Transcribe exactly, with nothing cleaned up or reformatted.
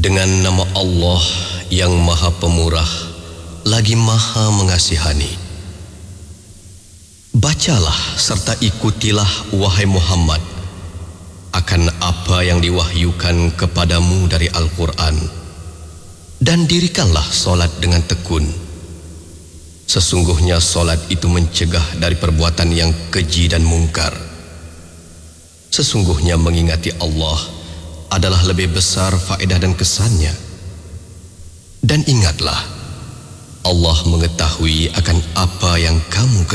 Dengan nama Allah yang Maha Pemurah lagi Maha Mengasihani. Bacalah serta ikutilah wahai Muhammad akan apa yang diwahyukan kepadamu dari Al-Quran, dan dirikanlah solat dengan tekun. Sesungguhnya solat itu mencegah dari perbuatan yang keji dan mungkar. Sesungguhnya mengingati Allah adalah lebih besar faedah dan kesannya. Dan ingatlah, Allah mengetahui akan apa yang kamu kerjakan.